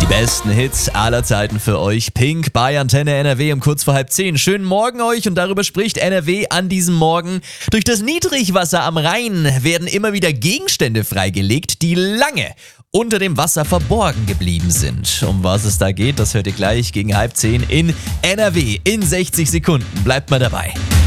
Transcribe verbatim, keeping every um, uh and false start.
besten Hits aller Zeiten für euch. Pink bei Antenne N R W um kurz vor halb zehn. Schönen Morgen euch und darüber spricht N R W an diesem Morgen. Durch das Niedrigwasser am Rhein werden immer wieder Gegenstände freigelegt, die lange unter dem Wasser verborgen geblieben sind. Um was es da geht, das hört ihr gleich gegen halb zehn in N R W in sechzig Sekunden. Bleibt mal dabei.